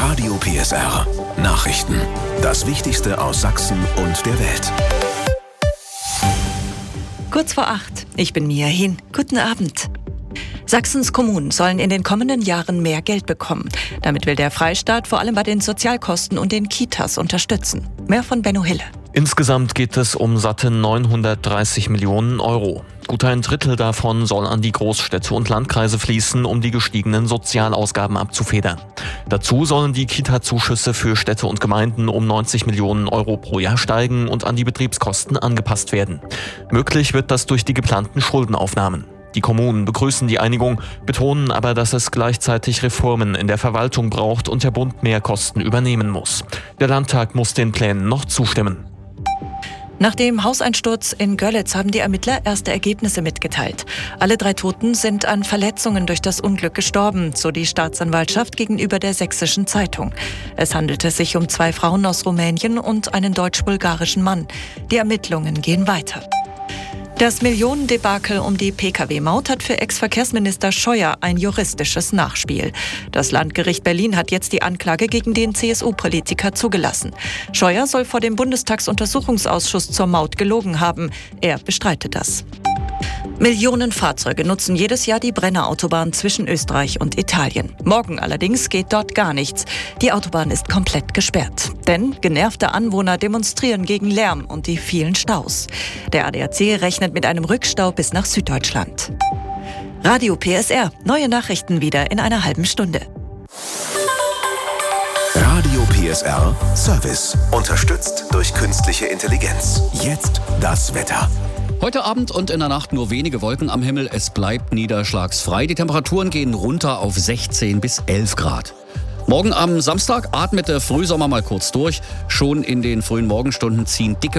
Radio PSR. Nachrichten. Das Wichtigste aus Sachsen und der Welt. Kurz vor 8. Ich bin Mia Hin. Guten Abend. Sachsens Kommunen sollen in den kommenden Jahren mehr Geld bekommen. Damit will der Freistaat vor allem bei den Sozialkosten und den Kitas unterstützen. Mehr von Benno Hille. Insgesamt geht es um satte 930 Millionen Euro. Gut ein Drittel davon soll an die Großstädte und Landkreise fließen, um die gestiegenen Sozialausgaben abzufedern. Dazu sollen die Kita-Zuschüsse für Städte und Gemeinden um 90 Millionen Euro pro Jahr steigen und an die Betriebskosten angepasst werden. Möglich wird das durch die geplanten Schuldenaufnahmen. Die Kommunen begrüßen die Einigung, betonen aber, dass es gleichzeitig Reformen in der Verwaltung braucht und der Bund mehr Kosten übernehmen muss. Der Landtag muss den Plänen noch zustimmen. Nach dem Hauseinsturz in Görlitz haben die Ermittler erste Ergebnisse mitgeteilt. Alle 3 Toten sind an Verletzungen durch das Unglück gestorben, so die Staatsanwaltschaft gegenüber der Sächsischen Zeitung. Es handelte sich um 2 Frauen aus Rumänien und einen deutsch-bulgarischen Mann. Die Ermittlungen gehen weiter. Das Millionendebakel um die Pkw-Maut hat für Ex-Verkehrsminister Scheuer ein juristisches Nachspiel. Das Landgericht Berlin hat jetzt die Anklage gegen den CSU-Politiker zugelassen. Scheuer soll vor dem Bundestagsuntersuchungsausschuss zur Maut gelogen haben. Er bestreitet das. Millionen Fahrzeuge nutzen jedes Jahr die Brennerautobahn zwischen Österreich und Italien. Morgen allerdings geht dort gar nichts. Die Autobahn ist komplett gesperrt. Denn genervte Anwohner demonstrieren gegen Lärm und die vielen Staus. Der ADAC rechnet mit einem Rückstau bis nach Süddeutschland. Radio PSR. Neue Nachrichten wieder in einer halben Stunde. Radio PSR Service. Unterstützt durch künstliche Intelligenz. Jetzt das Wetter. Heute Abend und in der Nacht nur wenige Wolken am Himmel. Es bleibt niederschlagsfrei. Die Temperaturen gehen runter auf 16 bis 11 Grad. Morgen am Samstag atmet der Frühsommer mal kurz durch. Schon in den frühen Morgenstunden ziehen dicke